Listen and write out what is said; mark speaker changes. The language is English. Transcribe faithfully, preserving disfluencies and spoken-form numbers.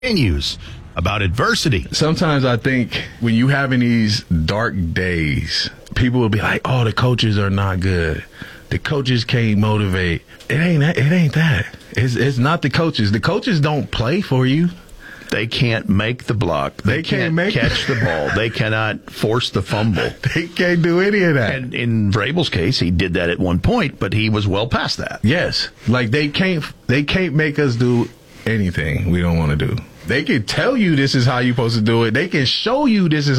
Speaker 1: Continues about adversity.
Speaker 2: Sometimes I think when you having these dark days, people will be like, "Oh, the coaches are not good. The coaches can't motivate." It ain't that. It ain't that. It's it's not the coaches. The coaches don't play for you.
Speaker 1: They can't make the block. They,
Speaker 2: They can't
Speaker 1: can't,
Speaker 2: make-
Speaker 1: catch the ball. They cannot force the fumble.
Speaker 2: They can't do any of that.
Speaker 1: And in Vrabel's case, he did that at one point, but he was well past that.
Speaker 2: Yes, like they can't. They can't make us do anything we don't want to do. They can tell you this is how you're supposed to do it. They can show you this is